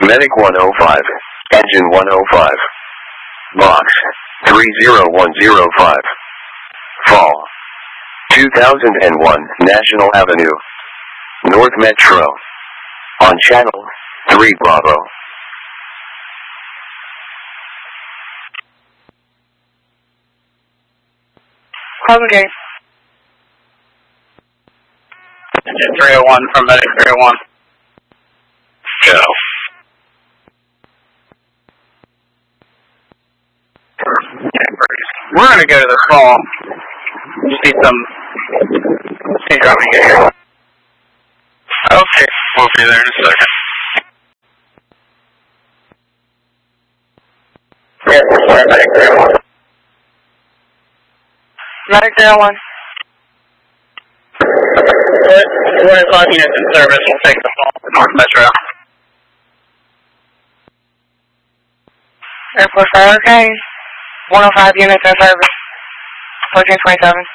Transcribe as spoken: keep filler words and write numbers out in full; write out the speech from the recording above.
Medic one oh five, Engine one oh five. Box three zero one zero five. Fall two thousand one National Avenue, North Metro. On channel three Bravo. Closing gate. Engine three oh one from Medic three oh one. Go. We're going to go to the fall. Just need some speed dropping here. Okay, we'll be there in a second. Yeah, sorry, Medic three oh one. Medic three oh one. one o'clock units in service. We'll take the fall to North Metro. Airport Fire, okay. one oh five units in service. fourteen twenty-seven.